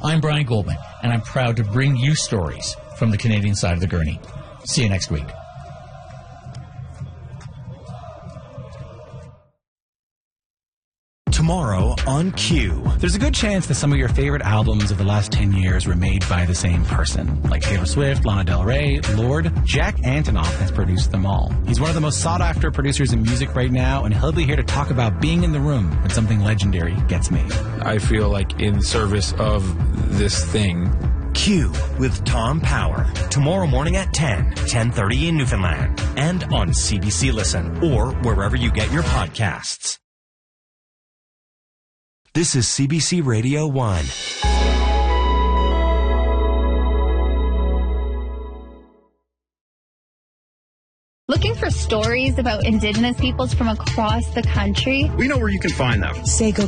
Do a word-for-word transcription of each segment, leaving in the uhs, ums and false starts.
I'm Brian Goldman, and I'm proud to bring you stories from the Canadian side of the Gurney. See you next week. Tomorrow on Q. There's a good chance that some of your favorite albums of the last ten years were made by the same person. Like Taylor Swift, Lana Del Rey, Lorde. Jack Antonoff has produced them all. He's one of the most sought-after producers in music right now, and he'll be here to talk about being in the room when something legendary gets made. I feel like in service of this thing. Q with Tom Power. Tomorrow morning at ten, ten thirty in Newfoundland. And on C B C Listen, or wherever you get your podcasts. This is C B C Radio one. Looking for stories about Indigenous peoples from across the country? We know where you can find them.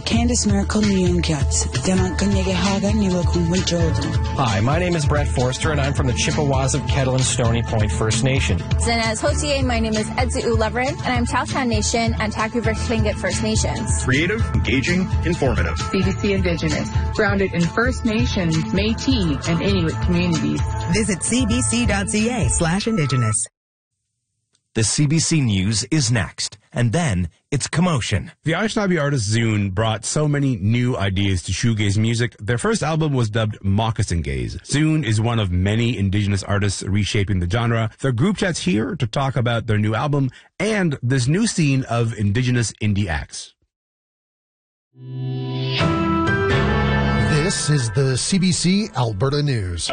Hi, my name is Brett Forster, and I'm from the Chippewas of Kettle and Stony Point First Nation. Zenaz Hotier, my name is Edzu Leveren, and I'm Tahltan Nation and Taku Tlingit First Nations. Creative, engaging, informative. C B C Indigenous, grounded in First Nations, Métis, and Inuit communities. Visit cbc.ca slash Indigenous. The C B C News is next, and then it's Commotion. The Anishinaabe artist Zune brought so many new ideas to shoegaze music. Their first album was dubbed Moccasin Gaze. Zune is one of many Indigenous artists reshaping the genre. Their group chat's here to talk about their new album and this new scene of Indigenous indie acts. This is the C B C Alberta News.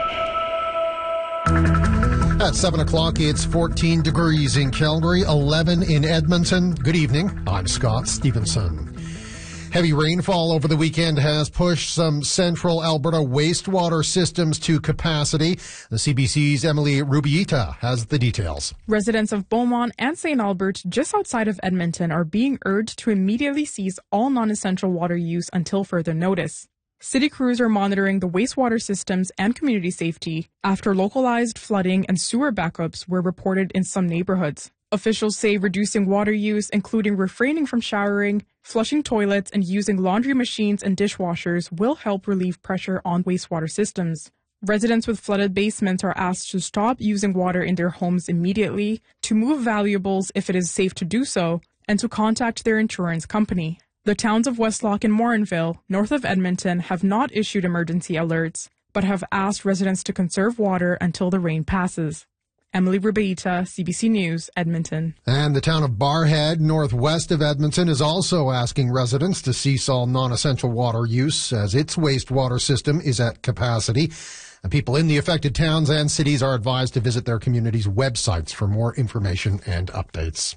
At seven o'clock, it's fourteen degrees in Calgary, eleven in Edmonton. Good evening. I'm Scott Stevenson. Heavy rainfall over the weekend has pushed some central Alberta wastewater systems to capacity. The C B C's Emily Rubiita has the details. Residents of Beaumont and Saint Albert, just outside of Edmonton, are being urged to immediately cease all non-essential water use until further notice. City crews are monitoring the wastewater systems and community safety after localized flooding and sewer backups were reported in some neighborhoods. Officials say reducing water use, including refraining from showering, flushing toilets, and using laundry machines and dishwashers, will help relieve pressure on wastewater systems. Residents with flooded basements are asked to stop using water in their homes immediately, to move valuables if it is safe to do so, and to contact their insurance company. The towns of Westlock and Morinville, north of Edmonton, have not issued emergency alerts, but have asked residents to conserve water until the rain passes. Emily Rubeita, C B C News, Edmonton. And the town of Barhead, northwest of Edmonton, is also asking residents to cease all non-essential water use as its wastewater system is at capacity. And people in the affected towns and cities are advised to visit their community's websites for more information and updates.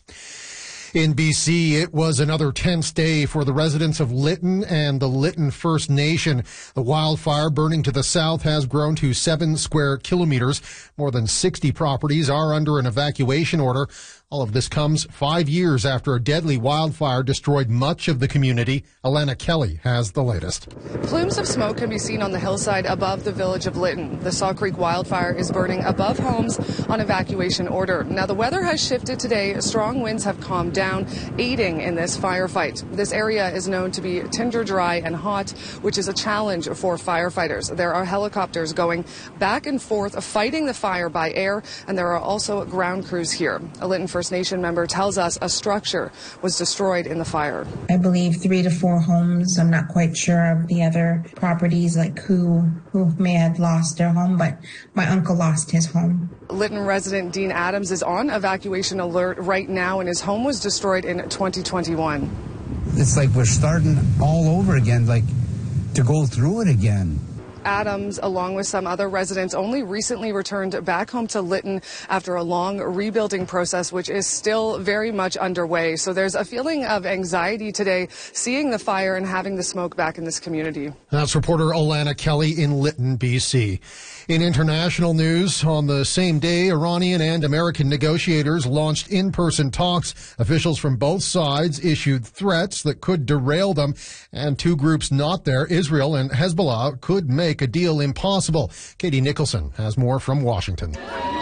In B C, it was another tense day for the residents of Lytton and the Lytton First Nation. The wildfire burning to the south has grown to seven square kilometers. More than sixty properties are under an evacuation order. All of this comes five years after a deadly wildfire destroyed much of the community. Alana Kelly has the latest. Plumes of smoke can be seen on the hillside above the village of Lytton. The Saw Creek wildfire is burning above homes on evacuation order. Now, the weather has shifted today. Strong winds have calmed down, aiding in this firefight. This area is known to be tinder dry and hot, which is a challenge for firefighters. There are helicopters going back and forth fighting the fire by air, and there are also ground crews here. A Lytton First Nation member tells us a structure was destroyed in the fire. I believe three to four homes. I'm not quite sure of the other properties, like who who may have lost their home, but my uncle lost his home. Lytton resident Dean Adams is on evacuation alert right now, and his home was destroyed in twenty twenty-one. It's like we're starting all over again, like to go through it again. Adams, along with some other residents, only recently returned back home to Lytton after a long rebuilding process, which is still very much underway. So there's a feeling of anxiety today, seeing the fire and having the smoke back in this community. That's reporter Alana Kelly in Lytton, B C. In international news, on the same day, Iranian and American negotiators launched in-person talks. Officials from both sides issued threats that could derail them, and two groups not there, Israel and Hezbollah, could make a deal impossible. Katie Nicholson has more from Washington.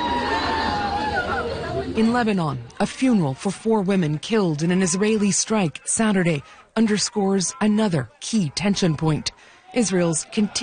In Lebanon, a funeral for four women killed in an Israeli strike Saturday underscores another key tension point. Israel's continued